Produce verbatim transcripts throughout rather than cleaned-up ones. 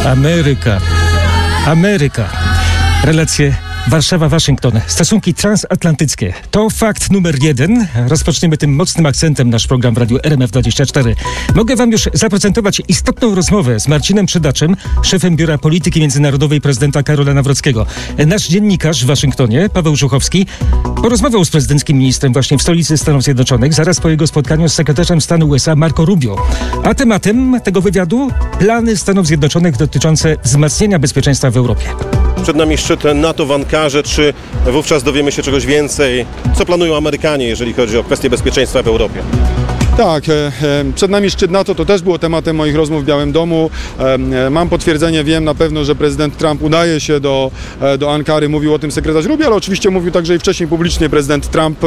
Ameryka. Ameryka. Relacje Warszawa-Waszyngton. Stosunki transatlantyckie. To fakt numer jeden. Rozpoczniemy tym mocnym akcentem nasz program w radiu R M F dwadzieścia cztery. Mogę wam już zaprezentować istotną rozmowę z Marcinem Przydaczem, szefem Biura Polityki Międzynarodowej prezydenta Karola Nawrockiego. Nasz dziennikarz w Waszyngtonie, Paweł Żuchowski, porozmawiał z prezydenckim ministrem właśnie w stolicy Stanów Zjednoczonych, zaraz po jego spotkaniu z sekretarzem stanu U S A Marco Rubio. A tematem tego wywiadu plany Stanów Zjednoczonych dotyczące wzmacniania bezpieczeństwa w Europie. Przed nami szczyt NATO w Ankarze. Czy wówczas dowiemy się czegoś więcej? Co planują Amerykanie, jeżeli chodzi o kwestie bezpieczeństwa w Europie? Tak, przed nami szczyt NATO, to też było tematem moich rozmów w Białym Domu. Mam potwierdzenie, wiem na pewno, że prezydent Trump udaje się do, do Ankary, mówił o tym sekretarz Rubio, ale oczywiście mówił także i wcześniej publicznie prezydent Trump,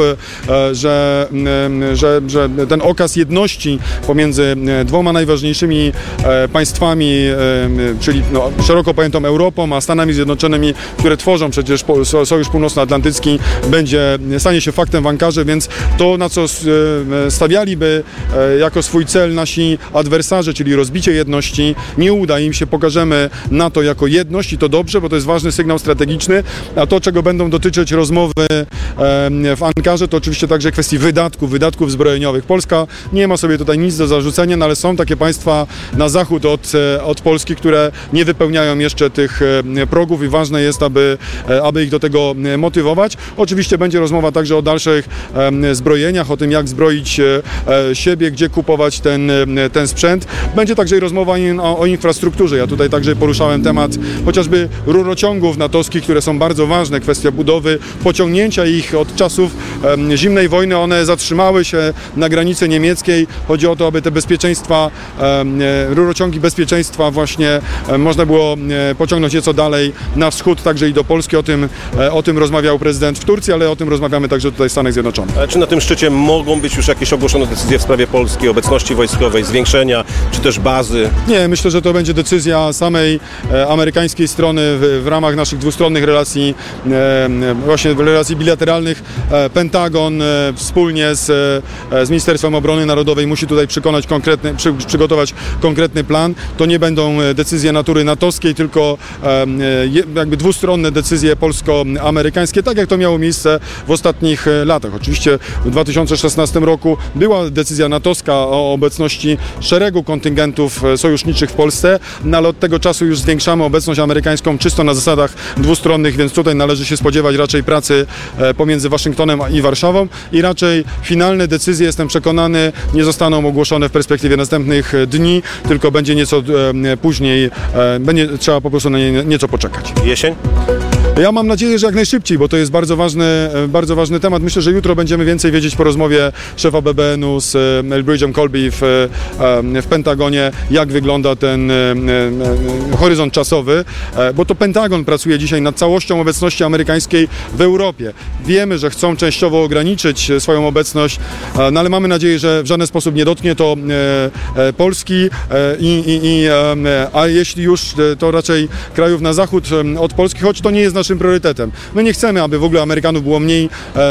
że, że, że ten okaz jedności pomiędzy dwoma najważniejszymi państwami, czyli no, szeroko pojętą Europą, a Stanami Zjednoczonymi, które tworzą przecież Sojusz Północnoatlantycki, będzie, stanie się faktem w Ankarze, więc to, na co stawialiby jako swój cel nasi adwersarze, czyli rozbicie jedności, nie uda im się, pokażemy NATO jako jedność i to dobrze, bo to jest ważny sygnał strategiczny, a to, czego będą dotyczyć rozmowy w Ankarze, to oczywiście także kwestii wydatków, wydatków zbrojeniowych. Polska nie ma sobie tutaj nic do zarzucenia, no ale są takie państwa na zachód od, od Polski, które nie wypełniają jeszcze tych progów i ważne jest, aby, aby ich do tego motywować. Oczywiście będzie rozmowa także o dalszych zbrojeniach, o tym, jak zbroić siebie, gdzie kupować ten, ten sprzęt. Będzie także i rozmowa o, o infrastrukturze. Ja tutaj także poruszałem temat chociażby rurociągów natowskich, które są bardzo ważne, kwestia budowy, pociągnięcia ich od czasów um, zimnej wojny. One zatrzymały się na granicy niemieckiej. Chodzi o to, aby te bezpieczeństwa, um, rurociągi bezpieczeństwa właśnie um, można było um, pociągnąć nieco dalej na wschód, także i do Polski. O tym, um, o tym rozmawiał prezydent w Turcji, ale o tym rozmawiamy także tutaj w Stanach Zjednoczonych. A czy na tym szczycie mogą być już jakieś ogłoszone decyzje w sprawie Polski, obecności wojskowej, zwiększenia, czy też bazy? Nie, myślę, że to będzie decyzja samej e, amerykańskiej strony w, w ramach naszych dwustronnych relacji, e, właśnie relacji bilateralnych. E, Pentagon e, wspólnie z, e, z Ministerstwem Obrony Narodowej musi tutaj przekonać konkretny, przy, przygotować konkretny plan. To nie będą decyzje natury natowskiej, tylko e, jakby dwustronne decyzje polsko-amerykańskie, tak jak to miało miejsce w ostatnich latach. Oczywiście w dwa tysiące szesnastym roku była decyzja natowska o obecności szeregu kontyngentów sojuszniczych w Polsce, no ale od tego czasu już zwiększamy obecność amerykańską czysto na zasadach dwustronnych, więc tutaj należy się spodziewać raczej pracy pomiędzy Waszyngtonem i Warszawą i raczej finalne decyzje, jestem przekonany, nie zostaną ogłoszone w perspektywie następnych dni, tylko będzie nieco później, będzie trzeba po prostu na nie nieco poczekać. Jesień? Ja mam nadzieję, że jak najszybciej, bo to jest bardzo ważny, bardzo ważny temat. Myślę, że jutro będziemy więcej wiedzieć po rozmowie szefa B B N-u z Elbridge'em Colby w, w Pentagonie, jak wygląda ten horyzont czasowy, bo to Pentagon pracuje dzisiaj nad całością obecności amerykańskiej w Europie. Wiemy, że chcą częściowo ograniczyć swoją obecność, no ale mamy nadzieję, że w żaden sposób nie dotknie to Polski, i, i, i, a jeśli już, to raczej krajów na zachód od Polski, choć to nie jest naszym priorytetem. My nie chcemy, aby w ogóle Amerykanów było mniej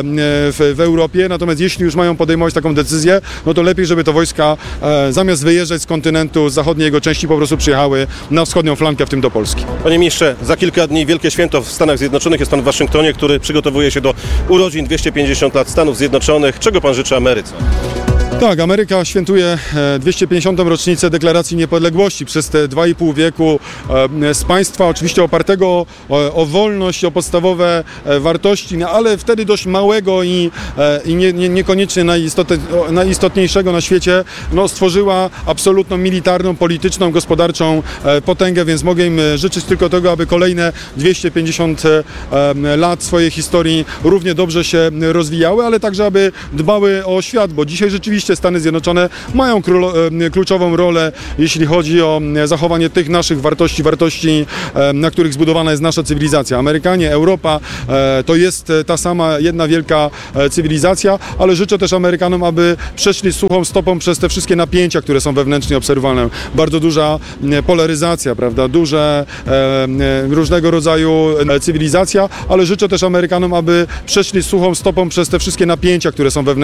w, w Europie, natomiast jeśli już mają podejmować taką decyzję, no to lepiej, żeby te wojska zamiast wyjeżdżać z kontynentu, z zachodniej jego części, po prostu przyjechały na wschodnią flankę, w tym do Polski. Panie ministrze, za kilka dni wielkie święto w Stanach Zjednoczonych. Jest pan w Waszyngtonie, który przygotowuje się do urodzin dwieście pięćdziesiąt lat Stanów Zjednoczonych. Czego pan życzy Ameryce? Tak, Ameryka świętuje dwieście pięćdziesiątą rocznicę Deklaracji Niepodległości. Przez te dwa i pół wieku z państwa oczywiście opartego o, o wolność, o podstawowe wartości, no ale wtedy dość małego i, i nie, nie, niekoniecznie najistotniejszego na świecie, no, stworzyła absolutną militarną, polityczną, gospodarczą potęgę, więc mogę im życzyć tylko tego, aby kolejne dwieście pięćdziesiąt lat swojej historii równie dobrze się rozwijały, ale także aby dbały o świat, bo dzisiaj rzeczywiście Stany Zjednoczone mają kluczową rolę, jeśli chodzi o zachowanie tych naszych wartości, wartości, na których zbudowana jest nasza cywilizacja. Amerykanie, Europa to jest ta sama jedna wielka cywilizacja, ale życzę też Amerykanom, aby przeszli suchą stopą przez te wszystkie napięcia, które są wewnętrznie obserwowalne. Bardzo duża polaryzacja, prawda, duże różnego rodzaju cywilizacja, ale życzę też Amerykanom, aby przeszli suchą stopą przez te wszystkie napięcia, które są wewnętrznie